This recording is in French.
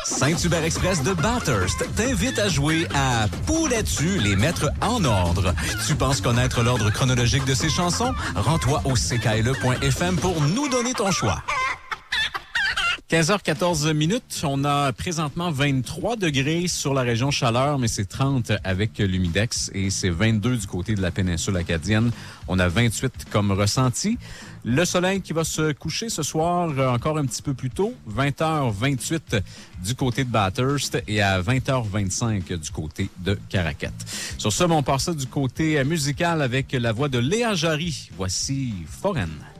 Saint-Hubert Express de Bathurst t'invite à jouer à Poulet-tu, les mettre en ordre. Tu penses connaître l'ordre chronologique de ces chansons? Rends-toi au ckle.fm pour nous donner ton choix. 15h14. On a présentement 23 degrés sur la région Chaleur, mais c'est 30 avec l'humidex et c'est 22 du côté de la péninsule acadienne. On a 28 comme ressenti. Le soleil qui va se coucher ce soir encore un petit peu plus tôt, 20h28 du côté de Bathurst et à 20h25 du côté de Caraquette. Sur ce, on passe ça du côté musical avec la voix de Léa Jarry. Voici Foraine.